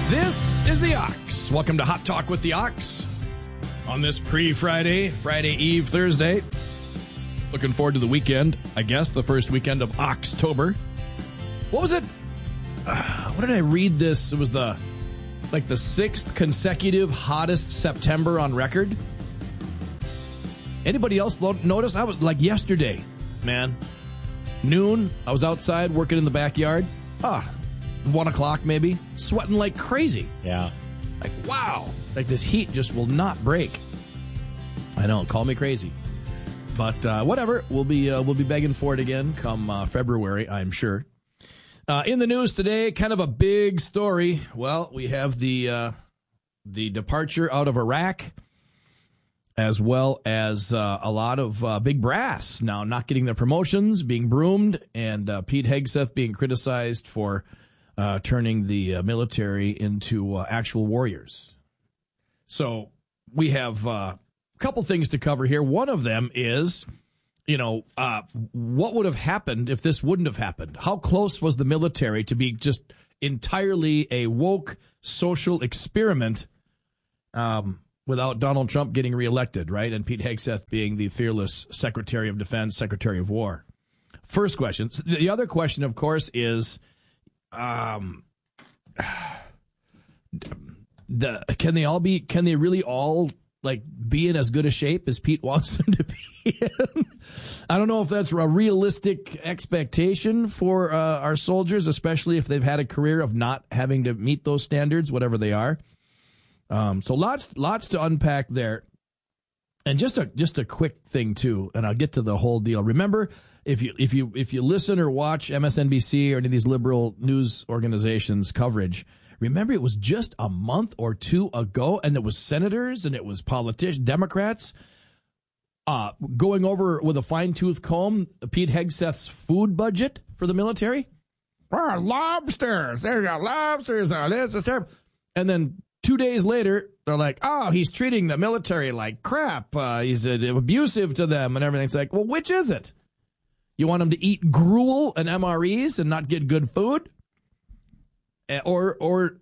This is the Ox. Welcome to Hot Talk with the Ox on this Friday Eve, Thursday. Looking forward to the weekend, I guess, the first weekend of October. What was it? What did I read this? It was the sixth consecutive hottest September on record. Anybody else notice? I was yesterday, man. Noon, I was outside working in the backyard. 1 o'clock maybe, sweating like crazy. Yeah. Wow. This heat just will not break. I know, call me crazy. But whatever, we'll be begging for it again come February, I'm sure. In the news today, kind of a big story. Well, we have the departure out of Iraq, as well as a lot of big brass now not getting their promotions, being broomed, and Pete Hegseth being criticized for turning the military into actual warriors. So we have a couple things to cover here. One of them is, what would have happened if this wouldn't have happened? How close was the military to be just entirely a woke social experiment without Donald Trump getting reelected, right? And Pete Hegseth being the fearless Secretary of Defense, Secretary of War. First question. The other question, of course, is can they really all be in as good a shape as Pete wants them to be in? I don't know if that's a realistic expectation for our soldiers, especially if they've had a career of not having to meet those standards, whatever they are. So lots to unpack there. And just a quick thing too, and I'll get to the whole deal. Remember, if you listen or watch MSNBC or any of these liberal news organizations' coverage, remember it was just a month or two ago, and it was senators and it was politicians, Democrats, going over with a fine-tooth comb Pete Hegseth's food budget for the military. Lobsters, there's got lobsters on this. It's terrible. And then 2 days later, they're like, "Oh, he's treating the military like crap. He's abusive to them and everything." It's like, well, which is it? You want them to eat gruel and MREs and not get good food? Or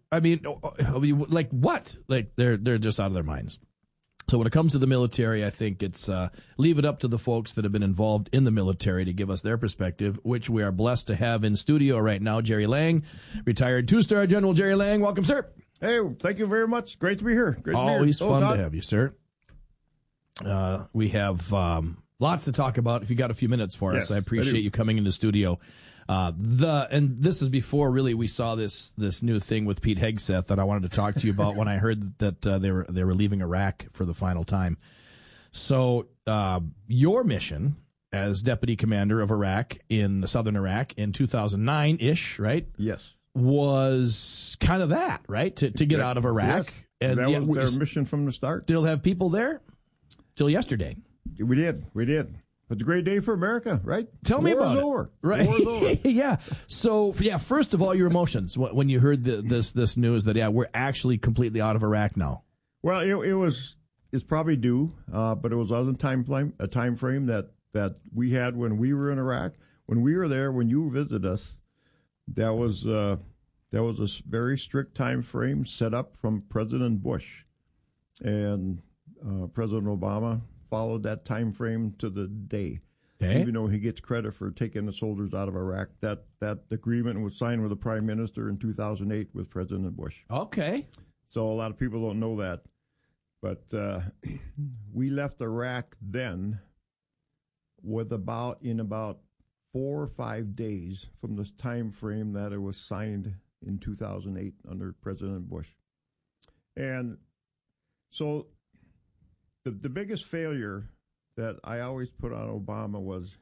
what? They're just out of their minds. So when it comes to the military, I think it's leave it up to the folks that have been involved in the military to give us their perspective, which we are blessed to have in studio right now. Jerry Lang, retired two-star General Jerry Lang. Welcome, sir. Hey, thank you very much. Great to be here. Always fun to have you, sir. We have lots to talk about. If you got a few minutes for us, I appreciate you coming into studio. And this is before really we saw this new thing with Pete Hegseth that I wanted to talk to you about when I heard that they were leaving Iraq for the final time. So your mission as deputy commander of Iraq in southern Iraq in 2009-ish, right? Yes. Was kind of that, right? To get out of Iraq. Yes. And that was their mission from the start. Still have people there till yesterday. We did. It's a great day for America, right? Tell me about it. Over. Right. War's over. Yeah. So, first of all, your emotions when you heard this news that, we're actually completely out of Iraq now. Well, it's probably due, but it was on a time frame that we had when we were in Iraq. When we were there, when you visited us, that was a very strict time frame set up from President Bush, and President Obama followed that time frame to the day. Okay. Even though he gets credit for taking the soldiers out of Iraq, that agreement was signed with the Prime Minister in 2008 with President Bush. Okay. So a lot of people don't know that, but we left Iraq then with about 4 or 5 days from this time frame that it was signed in 2008 under President Bush. And so the biggest failure that I always put on Obama was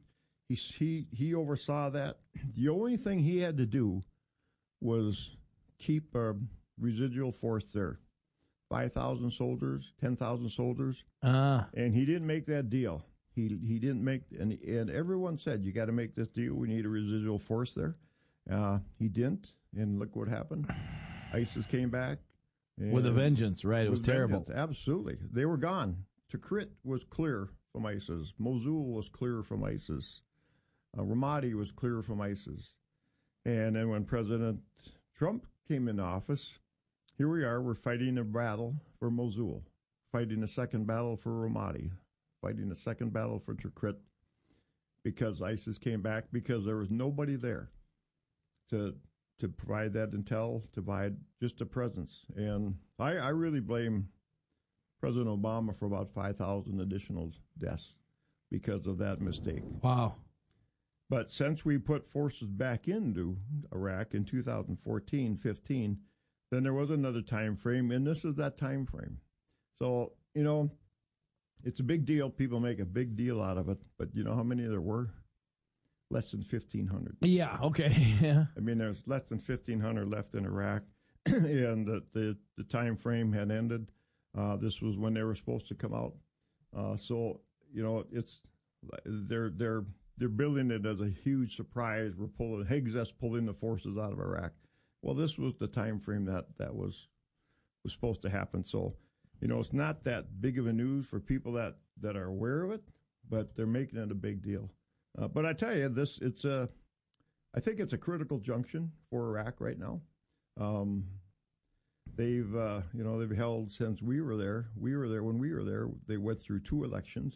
he oversaw that. The only thing he had to do was keep a residual force there. 5,000 soldiers, 10,000 soldiers. And he didn't make that deal. He didn't make, and everyone said, you got to make this deal. We need a residual force there. He didn't, and look what happened. ISIS came back. With a vengeance, right? It was terrible. Vengeance. Absolutely. They were gone. Tikrit was clear from ISIS. Mosul was clear from ISIS. Ramadi was clear from ISIS. And then when President Trump came into office, here we are. We're fighting a battle for Mosul, fighting a second battle for Ramadi, fighting a second battle for Tikrit, because ISIS came back, because there was nobody there to provide that intel, to provide just a presence. And I really blame President Obama for about 5,000 additional deaths because of that mistake. Wow. But since we put forces back into Iraq in 2014-15, then there was another time frame, and this is that time frame. So, it's a big deal. People make a big deal out of it, but you know how many there were? Less than 1,500. Yeah, okay. Yeah. I mean, there's less than 1,500 left in Iraq, and the time frame had ended. This was when they were supposed to come out. So, it's they're billing it as a huge surprise. Hegzest pulling the forces out of Iraq. Well, this was the time frame that was supposed to happen. So, it's not that big of a news for people that are aware of it, but they're making it a big deal. But I tell you, I think it's a critical junction for Iraq right now. They've held since we were there. When we were there, they went through 2 elections.